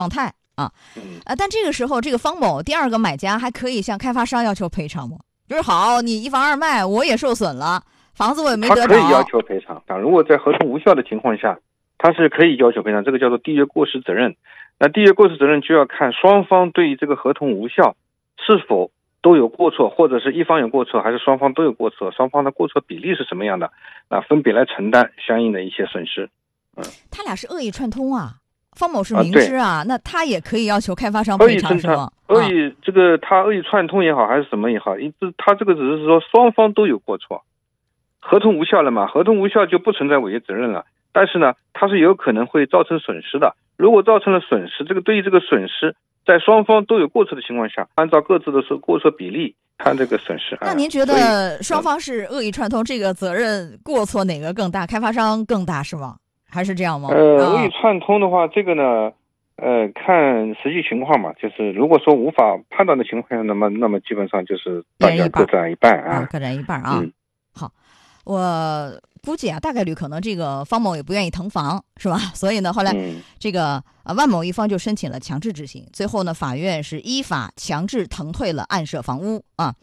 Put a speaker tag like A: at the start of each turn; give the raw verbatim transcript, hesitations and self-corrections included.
A: 状态啊。呃，但这个时候，这个方某第二个买家还可以向开发商要求赔偿吗？就是好，你一房二卖，我也受损了，房子我也没得着。
B: 他可以要求赔偿，但如果在合同无效的情况下，他是可以要求赔偿，这个叫做缔约过失责任。那缔约过失责任就要看双方对于这个合同无效是否都有过错，或者是一方有过错，还是双方都有过错，双方的过错比例是什么样的，那分别来承担相应的一些损失。嗯，
A: 他俩是恶意串通啊，方某是明知 啊, 啊那他也可以要求开发商
B: 恶
A: 赔偿是吗？
B: 恶意这个他恶意串通也好，还是什么也好，他这个只是说双方都有过错，合同无效了嘛，合同无效就不存在违约责任了。但是呢，它是有可能会造成损失的。如果造成了损失，这个对于这个损失，在双方都有过错的情况下，按照各自的过错比例看这个损失。
A: 那您觉得双方是恶意串通，这个责任过错哪个更大？开发商更大是吗？还是这样吗？
B: 呃，恶意串通的话，这个呢，呃，看实际情况嘛。就是如果说无法判断的情况下，那么那么基本上就是大家各占一半啊，
A: 各占一半啊。嗯，好，我估计啊，大概率可能这个方某也不愿意腾房，是吧？所以呢，后来这个呃万某一方就申请了强制执行，最后呢，法院是依法强制腾退了案涉房屋啊。